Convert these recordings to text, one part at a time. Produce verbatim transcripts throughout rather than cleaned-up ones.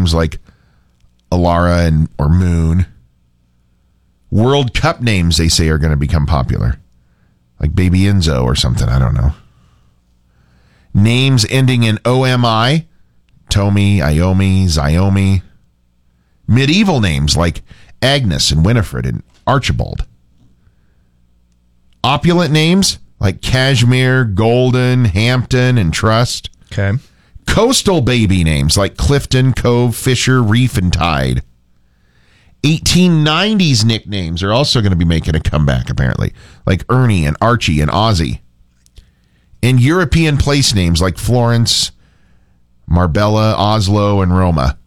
names like Alara and or Moon. World Cup names, they say, are going to become popular. Like Baby Enzo or something. I don't know. Names ending in O M I. Tomi, Iomi, Xiaomi. Medieval names like Agnes and Winifred and Archibald. Opulent names like Cashmere, Golden, Hampton, and Trust. Okay. Coastal baby names like Clifton, Cove, Fisher, Reef, and Tide. eighteen nineties nicknames are also going to be making a comeback, apparently, like Ernie and Archie and Ozzy. And European place names like Florence, Marbella, Oslo, and Roma.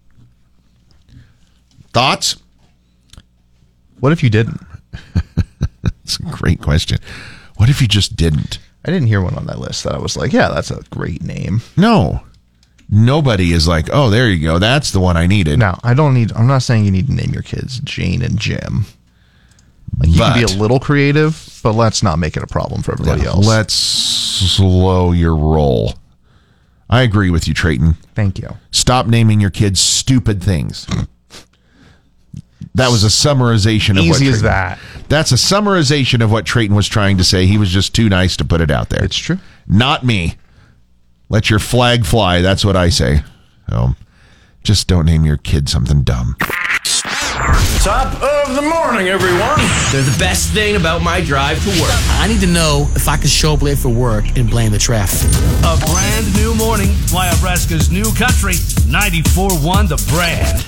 Thoughts? What if you didn't? That's a great question. What if you just didn't? I didn't hear one on that list that I was like, yeah, that's a great name. No. Nobody is like, oh, there you go. That's the one I needed. Now, I don't need, I'm not saying you need to name your kids Jane and Jim. Like, you but, can be a little creative, but let's not make it a problem for everybody yeah, else. Let's slow your roll. I agree with you, Trayton. Thank you. Stop naming your kids stupid things. That was a summarization of what Easy Trayton, as that. That's a summarization of what Trayton was trying to say. He was just too nice to put it out there. It's true. Not me. Let your flag fly. That's what I say. So, just don't name your kid something dumb. Top of the morning, everyone. They're the best thing about my drive to work. I need to know if I can show up late for work and blame the traffic. A brand new morning. Wyobraska's new country. ninety-four point one The Brand.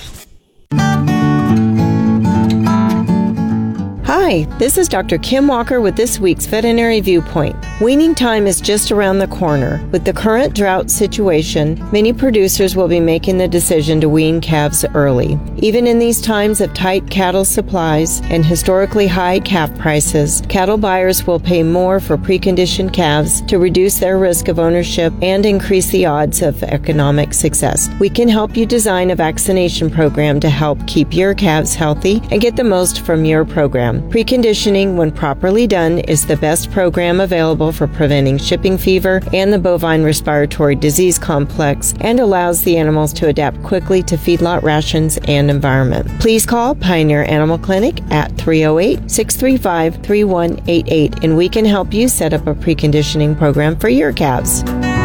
Hi, this is Doctor Kim Walker with this week's Veterinary Viewpoint. Weaning time is just around the corner. With the current drought situation, many producers will be making the decision to wean calves early. Even in these times of tight cattle supplies and historically high calf prices, cattle buyers will pay more for preconditioned calves to reduce their risk of ownership and increase the odds of economic success. We can help you design a vaccination program to help keep your calves healthy and get the most from your program. Preconditioning, when properly done, is the best program available for preventing shipping fever and the bovine respiratory disease complex and allows the animals to adapt quickly to feedlot rations and environment. Please call Pioneer Animal Clinic at three oh eight, six three five, three one eight eight and we can help you set up a preconditioning program for your calves.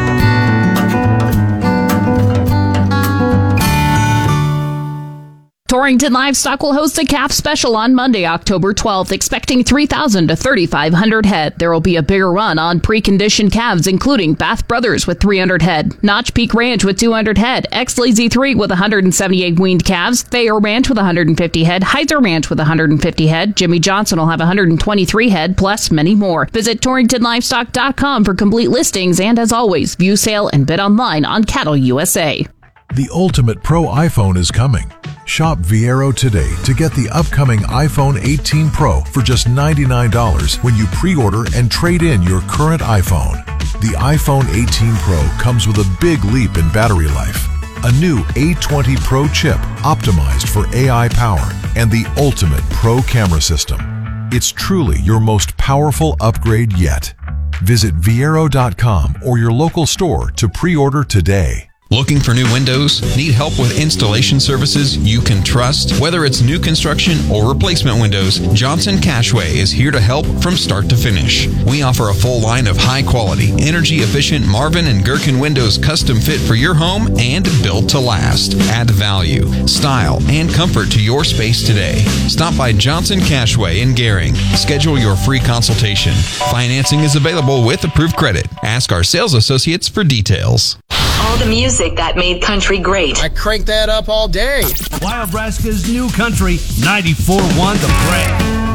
Torrington Livestock will host a calf special on Monday, October twelfth, expecting three thousand to thirty-five hundred head. There will be a bigger run on preconditioned calves, including Bath Brothers with three hundred head, Notch Peak Ranch with two hundred head, X-Lazy three with one hundred seventy-eight weaned calves, Thayer Ranch with one hundred fifty head, Heiser Ranch with one hundred fifty head, Jimmy Johnson will have one hundred twenty-three head, plus many more. Visit Torrington Livestock dot com for complete listings and, as always, view sale and bid online on Cattle U S A. The ultimate pro iPhone is coming. Shop Viero today to get the upcoming iPhone eighteen Pro for just ninety-nine dollars when you pre-order and trade in your current iPhone. The iPhone eighteen Pro comes with a big leap in battery life, a new A twenty Pro chip optimized for A I power, and the ultimate pro camera system. It's truly your most powerful upgrade yet. Visit Viero dot com or your local store to pre-order today. Looking for new windows? Need help with installation services you can trust? Whether it's new construction or replacement windows, Johnson Cashway is here to help from start to finish. We offer a full line of high-quality, energy-efficient Marvin and Gherkin windows custom fit for your home and built to last. Add value, style, and comfort to your space today. Stop by Johnson Cashway in Gehring. Schedule your free consultation. Financing is available with approved credit. Ask our sales associates for details. All the music that made country great. I crank that up all day. Wyobraska's new country. ninety-four point one The Brand.